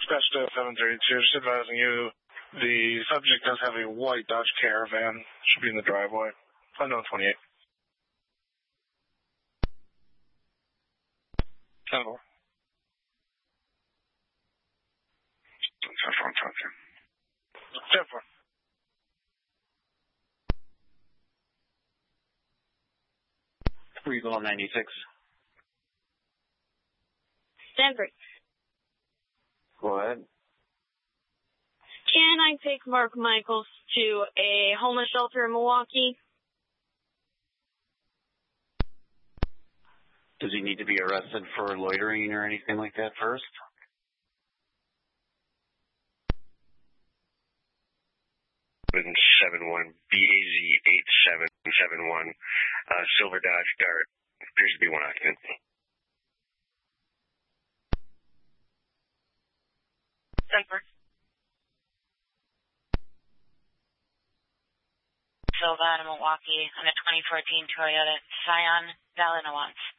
Special 732, just advising you, the subject does have a white Dodge Caravan. Should be in the driveway. Unknown 28. 10-4. 10-4. 10-4. 3 below 96. Stanford. Go ahead. Can I take Mark Michaels to a homeless shelter in Milwaukee? Does he need to be arrested for loitering or anything like that first? BAZ 8771, Silver Dodge Dart. Appears to be one occupant. Stanford. Silva in Milwaukee on a 2014 Toyota Scion, valid no wants.